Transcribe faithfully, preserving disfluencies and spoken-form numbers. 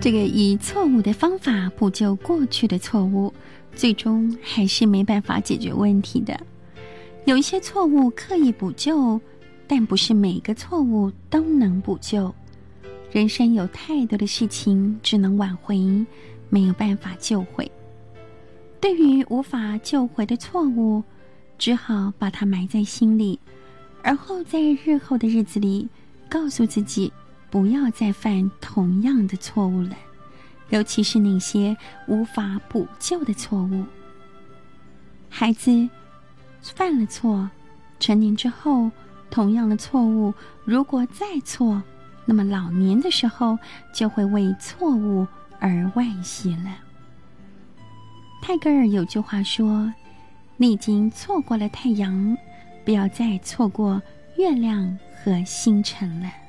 这个以错误的方法补救过去的错误，最终还是没办法解决问题的。有一些错误刻意补救，但不是每个错误都能补救。人生有太多的事情只能挽回，没有办法救回。对于无法救回的错误，只好把它埋在心里，而后在日后的日子里告诉自己不要再犯同样的错误了，尤其是那些无法补救的错误。孩子犯了错，成年之后同样的错误如果再错，那么老年的时候就会为错误而惋惜了。泰戈尔有句话说，你已经错过了太阳，不要再错过月亮和星辰了。